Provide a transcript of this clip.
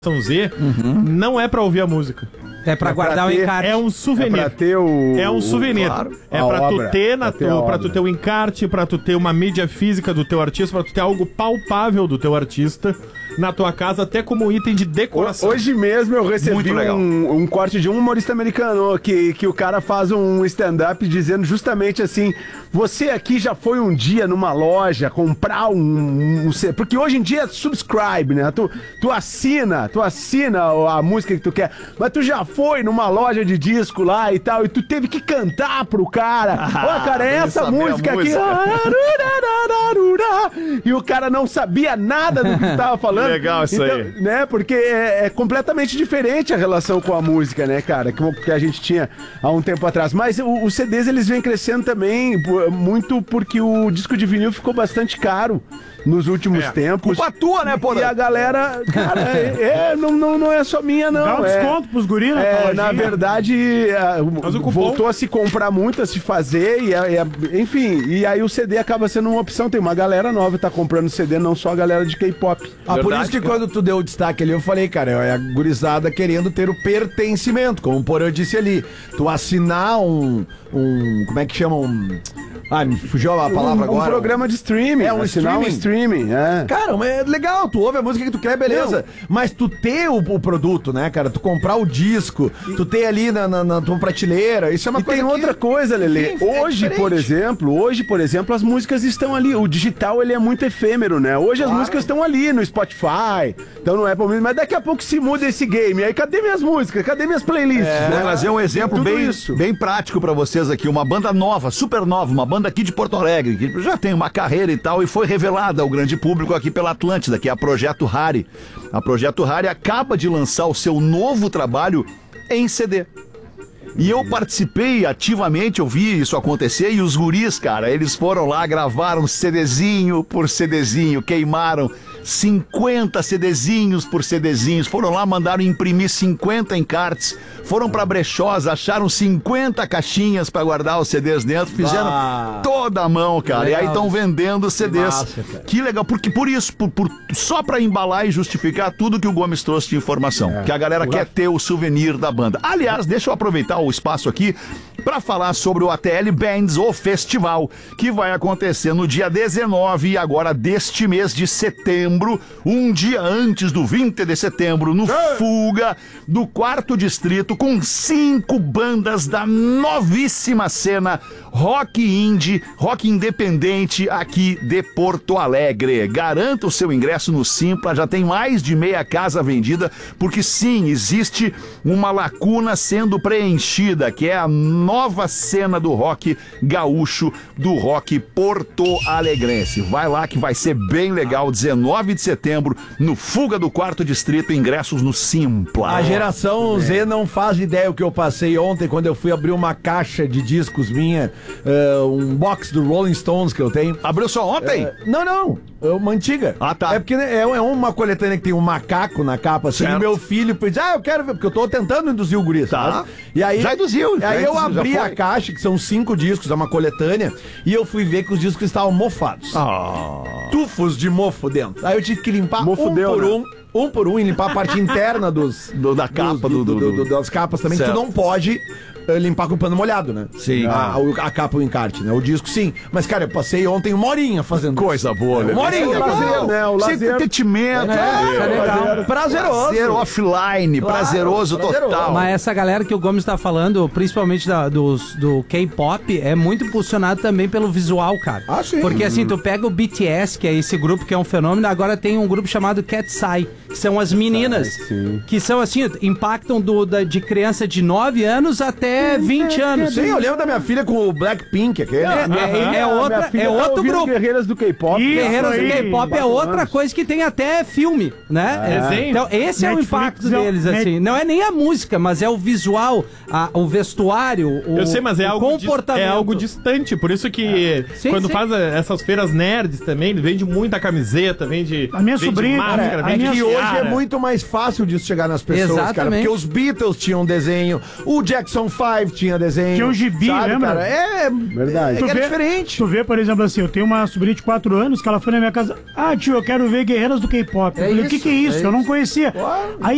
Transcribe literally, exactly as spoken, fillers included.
Z, uhum. Não é pra ouvir a música. É pra é guardar pra ter, o encarte. É um souvenir. É pra ter o... É um souvenir. O, claro, é pra obra, tu ter, na tu, pra tu ter o encarte, pra tu ter uma mídia física do teu artista, pra tu ter algo palpável do teu artista na tua casa, até como item de decoração. Hoje mesmo eu recebi um, um corte de um humorista americano que, que o cara faz um stand-up dizendo justamente assim: você aqui já foi um dia numa loja comprar um, um, um... Porque hoje em dia é subscribe, né? Tu, tu assina, tu assina a música que tu quer, mas tu já foi numa loja de disco lá e tal, e tu teve que cantar pro cara. Ó, ah, cara, é essa música aqui. E o cara não sabia nada do que tu tava falando. Legal isso então, aí. Né, porque é, é completamente diferente a relação com a música, né, cara, que, que a gente tinha há um tempo atrás. Mas o, os C Ds, eles vêm crescendo também, muito porque o disco de vinil ficou bastante caro nos últimos é. tempos. Culpa tua, né, pô? E a galera, cara, é, é, não, não, não é só minha, não. Dá um é, desconto pros guris, né? É, na verdade, é, voltou a se comprar muito, a se fazer, e, é, é, enfim, e aí o C D acaba sendo uma opção. Tem uma galera nova que tá comprando C D, não só a galera de K-pop. Ah, por isso que cara. Quando tu deu o destaque ali, eu falei, cara, é a gurizada querendo ter o pertencimento, como o Porã disse ali. Tu assinar um, um, como é que chama? Um... Ah, me fugiu a palavra um, agora. Um programa de streaming. É, um streaming. Um streaming, é. Cara, é legal, tu ouve a música que tu quer, beleza. Não. Mas tu ter o, o produto, né, cara? Tu comprar o disco, tu ter ali na, na, na tua prateleira, isso é uma e coisa tem que... outra coisa, Lelê. Enfim, hoje, é por exemplo, hoje, por exemplo, as músicas estão ali. O digital, ele é muito efêmero, né? Hoje claro. As músicas estão ali no Spotify, então não é pra mim. Mas daqui a pouco se muda esse game. Aí cadê minhas músicas? Cadê minhas playlists? É, né? Vou trazer um exemplo bem, bem prático pra vocês aqui. Uma banda nova, super nova, uma banda aqui de Porto Alegre, que já tem uma carreira e tal, e foi revelada ao grande público aqui pela Atlântida, que é a Projeto Hari. A Projeto Hari acaba de lançar o seu novo trabalho em C D. E eu participei ativamente, eu vi isso acontecer, e os guris, cara, eles foram lá, gravaram CDzinho por CDzinho, queimaram cinquenta CDzinhos por CDzinhos, foram lá, mandaram imprimir cinquenta encartes, foram pra brechós, acharam cinquenta caixinhas pra guardar os C Ds dentro, fizeram ah, toda a mão, cara, legal. E aí estão vendendo C Ds. Que, massa, que legal, porque por isso, por, por, só pra embalar e justificar tudo que o Gomes trouxe de informação, é. Que a galera Ué. Quer ter o souvenir da banda. Aliás, deixa eu aproveitar o espaço aqui para falar sobre o A T L Bands, o festival, que vai acontecer no dia dezenove agora deste mês de setembro, um dia antes do vinte de setembro, no Fuga do Quarto Distrito, com cinco bandas da novíssima cena rock indie, rock independente aqui de Porto Alegre. Garanta o seu ingresso no Simpla, já tem mais de meia casa vendida, porque sim, existe uma lacuna sendo preenchida, que é a nova cena do rock gaúcho, do rock porto-alegrense. Vai lá que vai ser bem legal, dezenove de setembro, no Fuga do Quarto Distrito, ingressos no Simpla. A geração Z não faz ideia o que eu passei ontem, quando eu fui abrir uma caixa de discos minha, uh, um box do Rolling Stones que eu tenho. Abriu só ontem? Uh, não, não. É uma antiga. Ah, tá. É porque é, é uma coletânea que tem um macaco na capa, assim, e meu filho disse, ah, eu quero ver, porque eu tô tentando induzir o guri, tá? Sabe? E aí, já induziu. E aí já eu abri a caixa, que são cinco discos, é uma coletânea, e eu fui ver que os discos estavam mofados. Ah. Tufos de mofo dentro. Aí eu tive que limpar mofo um deu, por né? um, um por um, e limpar a parte interna dos... Do, da capa, dos, do, do, do, do, do, das capas também, certo. Que tu não pode... limpar com pano molhado, né? Sim. A, a, a capa, o encarte, né? O disco, sim. Mas, cara, eu passei ontem uma horinha fazendo coisa boa, né? Uma horinha. O lazer, né? O lazer. Sem entretenimento. É, é, legal. Prazeroso. Prazer offline, claro, prazeroso, prazeroso total. Mas essa galera que o Gomes tá falando, principalmente da, dos, do K-pop, é muito impulsionado também pelo visual, cara. Ah, sim. Porque, assim, tu pega o B T S, que é esse grupo que é um fenômeno, agora tem um grupo chamado Cat's Eye, que são as meninas, sim. Que são, assim, impactam do, da, de criança de nove anos até vinte anos. Sim, eu lembro da minha filha com o Blackpink, aquele. É, é, é, outra, é outro tá grupo. Guerreiras do K-pop. Guerreiras do K-pop é outra anos. Coisa que tem até filme, né? É. Então, esse Netflix é o impacto deles, é, assim. Não é nem a música, mas é o visual, a, o vestuário, o, eu sei, mas é o algo comportamento. Dis, é algo distante, por isso que é. sim, quando sim. faz essas feiras nerds também, vende muita camiseta, vende. A minha vende sobrinha, máscara, cara, é vende que hoje é muito mais fácil disso chegar nas pessoas, exatamente. Cara, porque os Beatles tinham desenho, o Jackson five tinha desenho. Tinha um gibi, sabe, lembra? Cara? É, verdade. É, tu é vê, diferente. Tu vê, por exemplo, assim, eu tenho uma sobrinha de quatro anos que ela foi na minha casa. Ah, tio, eu quero ver Guerreiras do K-pop. É eu falei, o que que é isso? É eu não conhecia. Claro. Aí